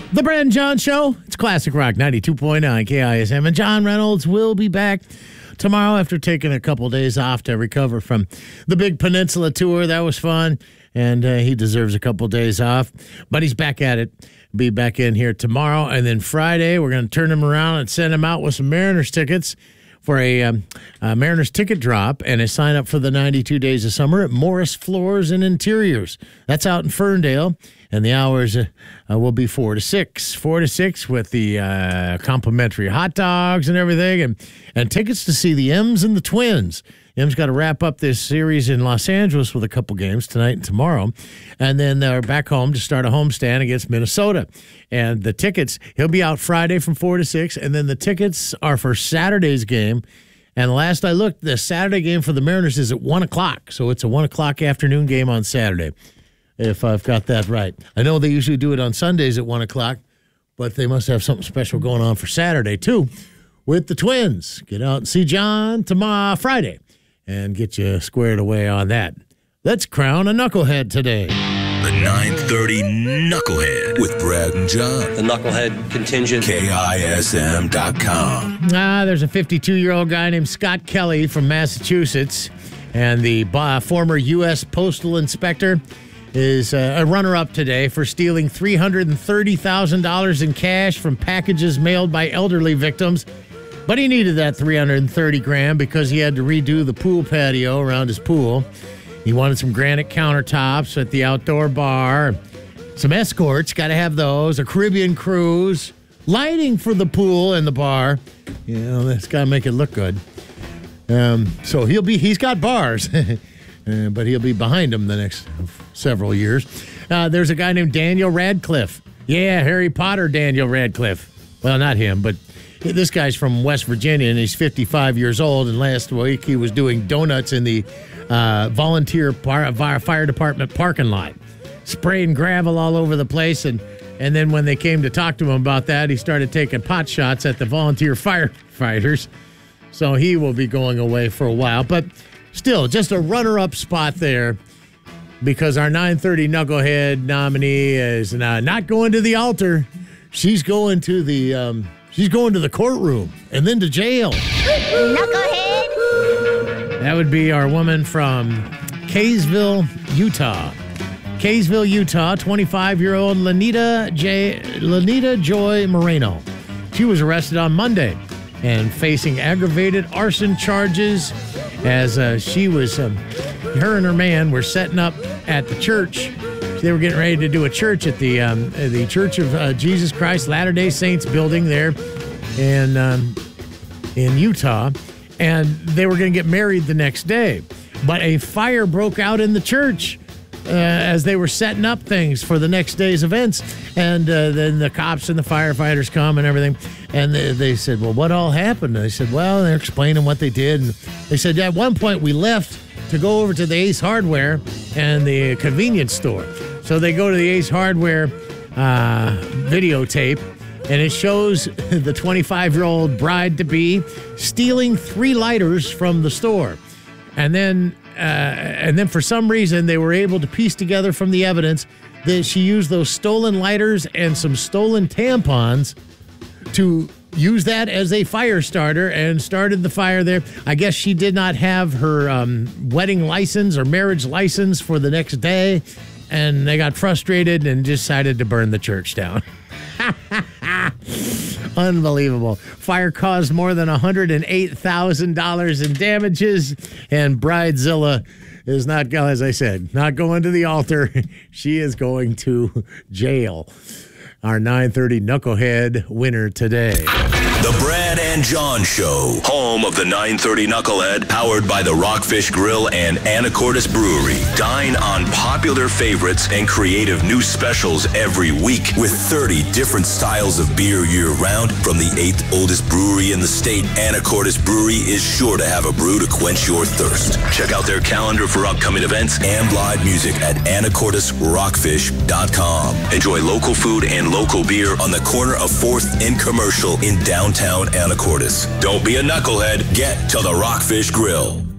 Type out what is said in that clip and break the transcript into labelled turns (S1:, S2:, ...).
S1: The Brad and John Show. It's Classic Rock 92.9 KISM. And John Reynolds will be back tomorrow after taking a couple days off to recover from the big Peninsula tour. That was fun. And he deserves a couple days off. But he's back at it. Be back in here tomorrow. And then Friday, we're going to turn him around and send him out with some Mariners tickets for a Mariners ticket drop and a sign up for the 92 Days of Summer at Morris Floors and Interiors. That's out in Ferndale. And the hours will be 4 to 6. 4 to 6 with the complimentary hot dogs and everything. And tickets to see the M's and the Twins. M's got to wrap up this series in Los Angeles with a couple games tonight and tomorrow. And then they're back home to start a homestand against Minnesota. And the tickets, he'll be out Friday from 4 to 6. And then the tickets are for Saturday's game. And last I looked, the Saturday game for the Mariners is at 1 o'clock. So it's a 1 o'clock afternoon game on Saturday, if I've got that right. I know they usually do it on Sundays at 1 o'clock, but they must have something special going on for Saturday, too, with the Twins. Get out and see John tomorrow, Friday, and get you squared away on that. Let's crown a knucklehead today.
S2: The 930 Knucklehead with Brad and John.
S3: The Knucklehead contingent.
S2: KISM.com.
S1: There's a 52-year-old guy named Scott Kelly from Massachusetts, and the former U.S. Postal Inspector is a runner-up today for stealing $330,000 in cash from packages mailed by elderly victims. But he needed that $330,000 because he had to redo the pool patio around his pool. He wanted some granite countertops at the outdoor bar, some escorts, got to have those, a Caribbean cruise, lighting for the pool and the bar. You know, that's got to make it look good. So he's got bars, but he'll be behind them the next several years. There's a guy named Daniel Radcliffe. Yeah, Harry Potter Daniel Radcliffe. Well, not him, but this guy's from West Virginia, and he's 55 years old. And last week, he was doing donuts in the volunteer fire department parking lot, spraying gravel all over the place. And then when they came to talk to him about that, he started taking pot shots at the volunteer firefighters. So he will be going away for a while. But still, just a runner-up spot there, because our 930 Knucklehead nominee is not going to the altar. She's going to the courtroom and then to jail.
S4: Knucklehead.
S1: That would be our woman from Kaysville, Utah. Kaysville, Utah, 25-year-old Lanita Joy Moreno. She was arrested on Monday and facing aggravated arson charges as she was, her and her man were setting up at the church. They were getting ready to do a church at the Church of Jesus Christ Latter-day Saints building there in Utah, and they were going to get married the next day. But a fire broke out in the church as they were setting up things for the next day's events, and then the cops and the firefighters come and everything, and they said, well, what all happened? And they said, well, they're explaining what they did, and they said, at one point we left to go over to the Ace Hardware and the convenience store. So they go to the Ace Hardware videotape, and it shows the 25-year-old bride-to-be stealing 3 lighters from the store. And then for some reason, they were able to piece together from the evidence that she used those stolen lighters and some stolen tampons to use that as a fire starter and started the fire there. I guess she did not have her wedding license or marriage license for the next day, and they got frustrated and decided to burn the church down. Unbelievable. Fire caused more than $108,000 in damages, and Bridezilla is not, as I said, not going to the altar. She is going to jail. Our 930 Knucklehead winner today.
S2: The Brad and John Show, home of the 930 Knucklehead, powered by the Rockfish Grill and Anacortes Brewery. Dine on popular favorites and creative new specials every week with 30 different styles of beer year-round. From the 8th oldest brewery in the state, Anacortes Brewery is sure to have a brew to quench your thirst. Check out their calendar for upcoming events and live music at AnacortesRockfish.com. Enjoy local food and local beer on the corner of 4th and Commercial in downtown Anacortes. Don't be a knucklehead. Get to the Rockfish Grill.